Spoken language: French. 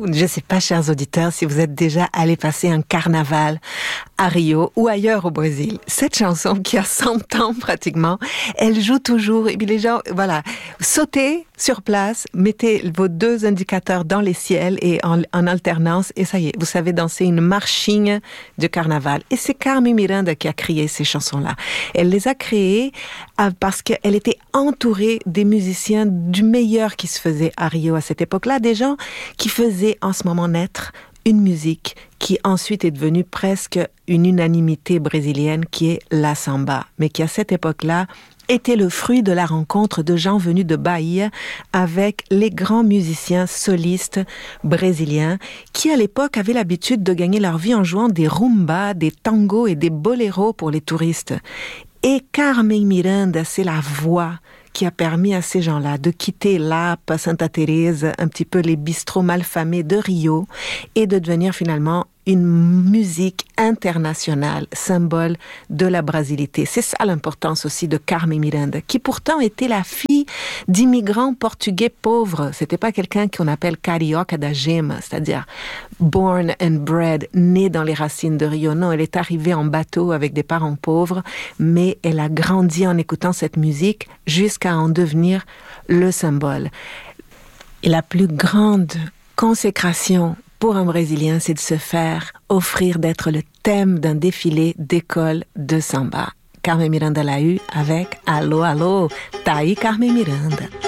Je ne sais pas, chers auditeurs, si vous êtes déjà allés passer un carnaval à Rio ou ailleurs au Brésil. Cette chanson qui a 100 ans pratiquement, elle joue toujours. Et puis les gens, voilà, sautez sur place, mettez vos deux indicateurs dans les ciels et en alternance, et ça y est, vous savez danser une marchingue de carnaval. Et c'est Carmen Miranda qui a créé ces chansons-là. Elle les a créées parce qu'elle était entourée des musiciens du meilleur qui se faisait à Rio à cette époque-là, des gens qui faisaient en ce moment naître une musique qui ensuite est devenue presque une unanimité brésilienne, qui est la samba, mais qui à cette époque-là était le fruit de la rencontre de gens venus de Bahia avec les grands musiciens solistes brésiliens qui, à l'époque, avaient l'habitude de gagner leur vie en jouant des rumbas, des tangos et des boléros pour les touristes. Et Carmen Miranda, c'est la voix qui a permis à ces gens-là de quitter Lapa, Santa Teresa, un petit peu les bistrots malfamés de Rio, et de devenir finalement une musique internationale, symbole de la brasilité. C'est ça l'importance aussi de Carmen Miranda, qui pourtant était la fille d'immigrants portugais pauvres. C'était pas quelqu'un qu'on appelle carioca da gema, c'est-à-dire born and bred, née dans les racines de Rio. Non, elle est arrivée en bateau avec des parents pauvres, mais elle a grandi en écoutant cette musique jusqu'à en devenir le symbole. Et la plus grande consécration pour un Brésilien, c'est de se faire offrir d'être le thème d'un défilé d'école de samba. Carmen Miranda l'a eu avec Alô, Alô, tá aí Carmen Miranda.